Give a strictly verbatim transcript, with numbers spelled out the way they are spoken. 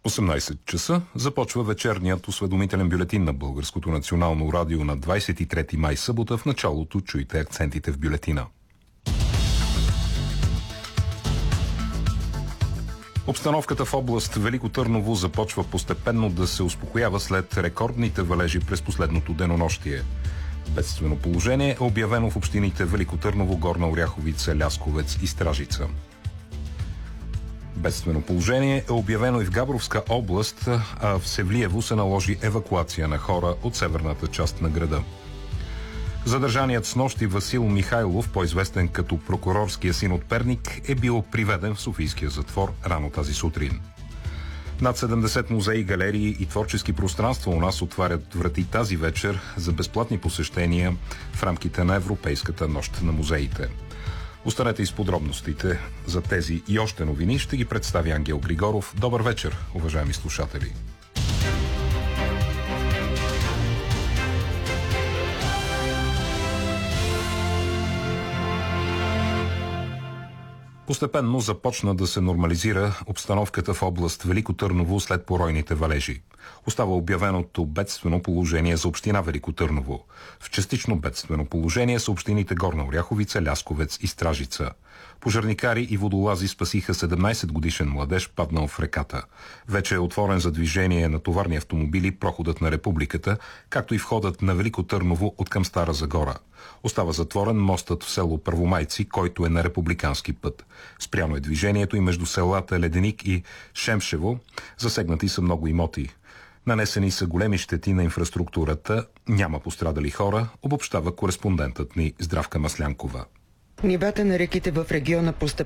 осемнайсет часа започва вечерният осведомителен бюлетин на Българското национално радио на двайсет и трети май, събота. В началото чуйте акцентите в бюлетина. Обстановката в област Велико Търново започва постепенно да се успокоява след рекордните валежи през последното денонощие. Бедствено положение е обявено в общините Велико Търново, Горна Оряховица, Лясковец и Стражица. Бедствено положение е обявено и в Габровска област, а в Севлиево се наложи евакуация на хора от северната част на града. Задържаният снощи Васил Михайлов, по-известен като прокурорския син от Перник, е бил приведен в Софийския затвор рано тази сутрин. Над седемдесет музеи, галерии и творчески пространства у нас отварят врати тази вечер за безплатни посещения в рамките на Европейската нощ на музеите. Останете и с подробностите за тези и още новини. Ще ги представи Ангел Григоров. Добър вечер, уважаеми слушатели! Постепенно започна да се нормализира обстановката в област Велико Търново след поройните валежи. Остава обявеното бедствено положение за община Велико Търново. В частично бедствено положение са общините Горна Оряховица, Лясковец и Стражица. Пожарникари и водолази спасиха седемнайсетгодишен младеж, паднал в реката. Вече е отворен за движение на товарни автомобили проходът на Републиката, както и входът на Велико Търново от към Стара Загора. Остава затворен мостът в село Първомайци, който е на републикански път. Спряно е движението и между селата Леденик и Шемшево. Засегнати са много имоти. Нанесени са големи щети на инфраструктурата. Няма пострадали хора, обобщава кореспондентът ни Здравка Маслянкова. Нивата на реките в региона постепенно